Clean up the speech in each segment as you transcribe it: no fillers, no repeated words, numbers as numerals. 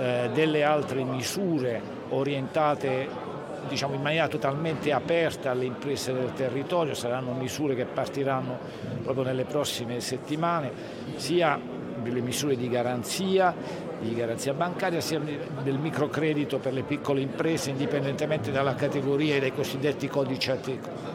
delle altre misure orientate in maniera totalmente aperta alle imprese del territorio. Saranno misure che partiranno proprio nelle prossime settimane, sia delle misure di garanzia bancaria, sia del microcredito per le piccole imprese, indipendentemente dalla categoria e dai cosiddetti codici ateco.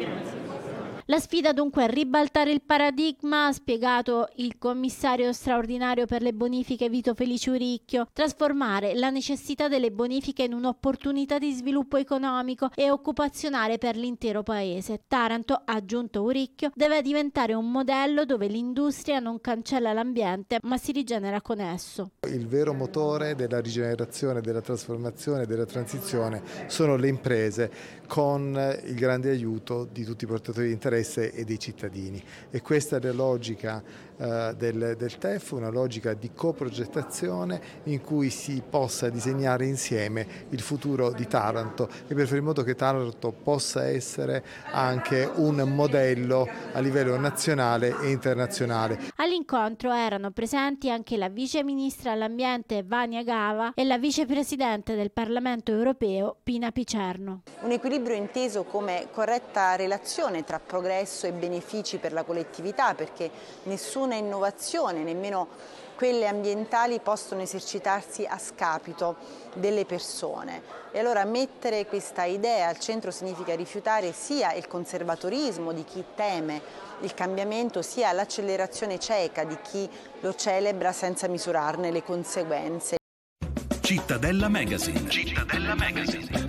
La sfida dunque è ribaltare il paradigma, ha spiegato il commissario straordinario per le bonifiche Vito Felice Uricchio, trasformare la necessità delle bonifiche in un'opportunità di sviluppo economico e occupazionale per l'intero paese. Taranto, ha aggiunto Uricchio, deve diventare un modello dove l'industria non cancella l'ambiente ma si rigenera con esso. Il vero motore della rigenerazione, della trasformazione, della transizione sono le imprese, con il grande aiuto di tutti i portatori di interesse e dei cittadini, e questa è la logica del TEF, una logica di coprogettazione in cui si possa disegnare insieme il futuro di Taranto e per fare in modo che Taranto possa essere anche un modello a livello nazionale e internazionale. All'incontro erano presenti anche la vice ministra all'ambiente Vania Gava e la vicepresidente del Parlamento europeo Pina Picerno. Un equilibrio inteso come corretta relazione tra progresso e benefici per la collettività, perché nessuna innovazione, nemmeno quelle ambientali, possono esercitarsi a scapito delle persone. E allora mettere questa idea al centro significa rifiutare sia il conservatorismo di chi teme il cambiamento, sia l'accelerazione cieca di chi lo celebra senza misurarne le conseguenze. Cittadella Magazine. Cittadella Magazine.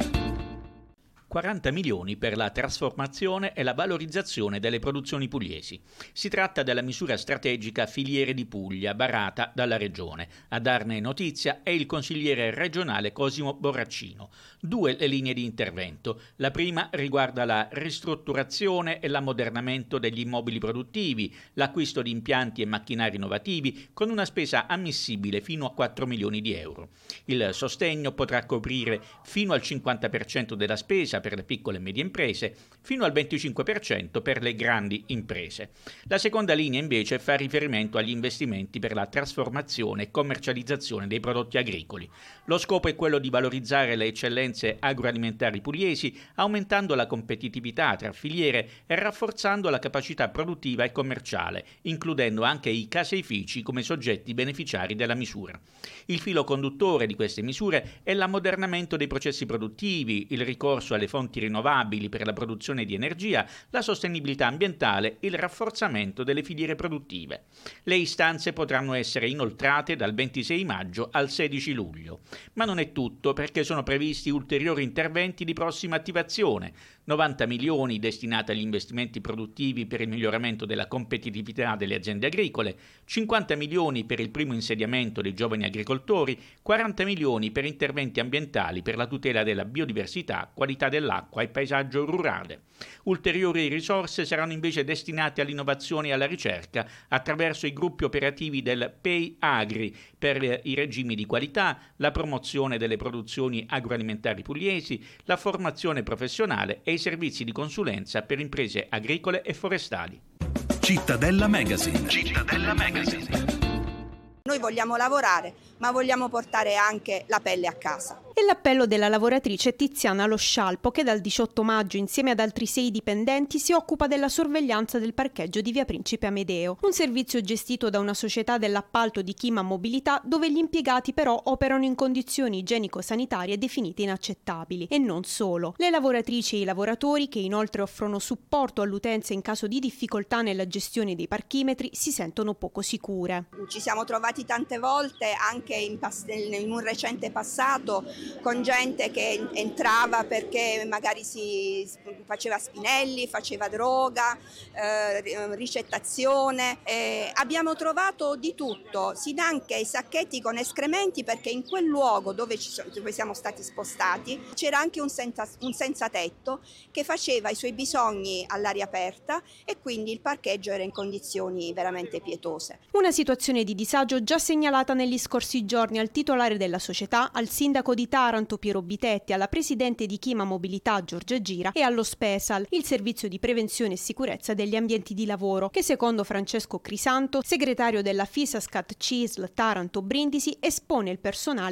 40 milioni per la trasformazione e la valorizzazione delle produzioni pugliesi. Si tratta della misura strategica Filiere di Puglia, varata dalla Regione. A darne notizia è il consigliere regionale Cosimo Borraccino. 2 le linee di intervento. La prima riguarda la ristrutturazione e l'ammodernamento degli immobili produttivi, l'acquisto di impianti e macchinari innovativi con una spesa ammissibile fino a 4 milioni di euro. Il sostegno potrà coprire fino al 50% della spesa per le piccole e medie imprese, fino al 25% per le grandi imprese. La seconda linea invece fa riferimento agli investimenti per la trasformazione e commercializzazione dei prodotti agricoli. Lo scopo è quello di valorizzare le eccellenze agroalimentari pugliesi, aumentando la competitività tra filiere e rafforzando la capacità produttiva e commerciale, includendo anche i caseifici come soggetti beneficiari della misura. Il filo conduttore di queste misure è l'ammodernamento dei processi produttivi, il ricorso alle fonti rinnovabili per la produzione di energia, la sostenibilità ambientale e il rafforzamento delle filiere produttive. Le istanze potranno essere inoltrate dal 26 maggio al 16 luglio. Ma non è tutto, perché sono previsti ulteriori interventi di prossima attivazione. 90 milioni destinati agli investimenti produttivi per il miglioramento della competitività delle aziende agricole, 50 milioni per il primo insediamento dei giovani agricoltori, 40 milioni per interventi ambientali per la tutela della biodiversità, qualità dell'acqua e paesaggio rurale. Ulteriori risorse saranno invece destinate all'innovazione e alla ricerca attraverso i gruppi operativi del PEI Agri per i regimi di qualità, la promozione delle produzioni agroalimentari pugliesi, la formazione professionale e i servizi di consulenza per imprese agricole e forestali. Cittadella Magazine. Cittadella Magazine. Noi vogliamo lavorare, ma vogliamo portare anche la pelle a casa. È l'appello della lavoratrice Tiziana Lo Scialpo, che dal 18 maggio, insieme ad altri 6 dipendenti, si occupa della sorveglianza del parcheggio di via Principe Amedeo, un servizio gestito da una società dell'appalto di Chima Mobilità, dove gli impiegati però operano in condizioni igienico-sanitarie definite inaccettabili. E non solo. Le lavoratrici e i lavoratori, che inoltre offrono supporto all'utenza in caso di difficoltà nella gestione dei parchimetri, si sentono poco sicure. Ci siamo trovati tante volte, anche in un recente passato, con gente che entrava perché magari si faceva spinelli, faceva droga, ricettazione. Abbiamo trovato di tutto, anche i sacchetti con escrementi, perché in quel luogo dove siamo stati spostati c'era anche un senza tetto che faceva i suoi bisogni all'aria aperta, e quindi il parcheggio era in condizioni veramente pietose. Una situazione di disagio già segnalata negli scorsi giorni al titolare della società, al sindaco di Taranto Piero Bitetti, alla presidente di Chima Mobilità Giorgia Gira e allo Spesal, il servizio di prevenzione e sicurezza degli ambienti di lavoro, che secondo Francesco Crisanto, segretario della Fisascat CISL Taranto Brindisi, espone il personale